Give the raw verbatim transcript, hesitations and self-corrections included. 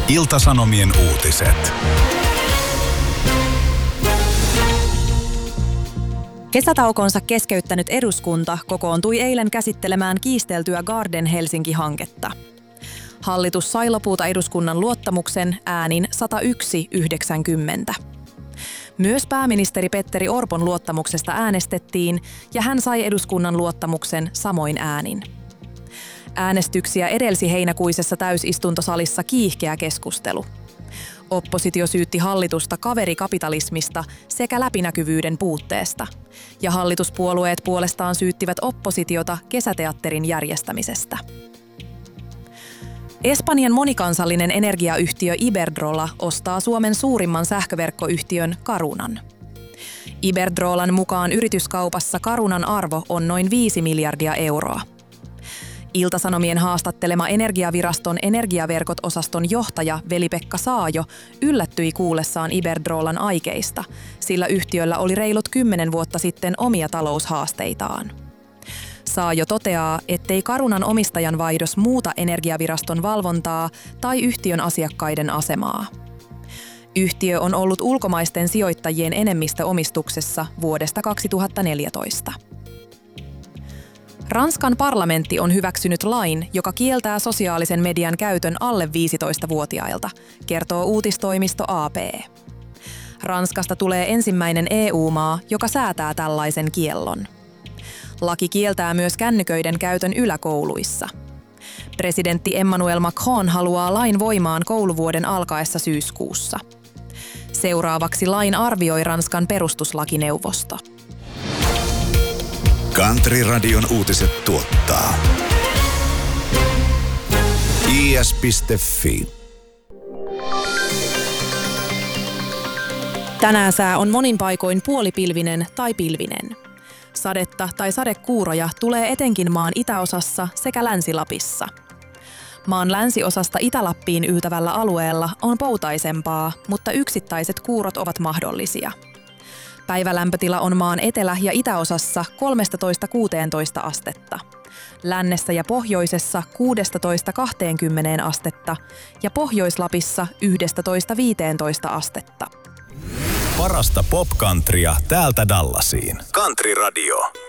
Ilta-Sanomien uutiset. Kesätaukonsa keskeyttänyt eduskunta kokoontui eilen käsittelemään kiisteltyä Garden Helsinki-hanketta. Hallitus sai lopulta eduskunnan luottamuksen äänin sata yksi yhdeksänkymmentä. Myös pääministeri Petteri Orpon luottamuksesta äänestettiin ja hän sai eduskunnan luottamuksen samoin äänin. Äänestyksiä edelsi heinäkuisessa täysistuntosalissa kiihkeä keskustelu. Oppositio syytti hallitusta kaverikapitalismista sekä läpinäkyvyyden puutteesta, ja hallituspuolueet puolestaan syyttivät oppositiota kesäteatterin järjestämisestä. Espanjan monikansallinen energiayhtiö Iberdrola ostaa Suomen suurimman sähköverkkoyhtiön Carunan. Iberdrolan mukaan yrityskaupassa Carunan arvo on noin viisi miljardia euroa. Ilta-Sanomien haastattelema Energiaviraston energiaverkot-osaston johtaja Veli-Pekka Saajo yllättyi kuullessaan Iberdrolan aikeista, sillä yhtiöllä oli reilut kymmenen vuotta sitten omia taloushaasteitaan. Saajo toteaa, ettei Carunan omistajan vaihdos muuta Energiaviraston valvontaa tai yhtiön asiakkaiden asemaa. Yhtiö on ollut ulkomaisten sijoittajien enemmistöomistuksessa vuodesta kaksituhattaneljätoista. Ranskan parlamentti on hyväksynyt lain, joka kieltää sosiaalisen median käytön alle viisitoistavuotiailta, kertoo uutistoimisto A P. Ranskasta tulee ensimmäinen E U-maa, joka säätää tällaisen kiellon. Laki kieltää myös kännyköiden käytön yläkouluissa. Presidentti Emmanuel Macron haluaa lain voimaan kouluvuoden alkaessa syyskuussa. Seuraavaksi lain arvioi Ranskan perustuslakineuvosto. Country-radion uutiset tuottaa I S piste F I. Tänään sää on monin paikoin puolipilvinen tai pilvinen. Sadetta tai sadekuuroja tulee etenkin maan itäosassa sekä Länsi-Lapissa. Maan länsiosasta Itä-Lappiin yltävällä alueella on poutaisempaa, mutta yksittäiset kuurot ovat mahdollisia. Päivälämpötila on maan etelä- ja itäosassa kolmetoista kuusitoista astetta. Lännessä ja pohjoisessa kuusitoista kaksikymmentä astetta ja Pohjois-Lapissa yksitoista viisitoista astetta. Parasta pop-countrya täältä Dallasiin. Country Radio.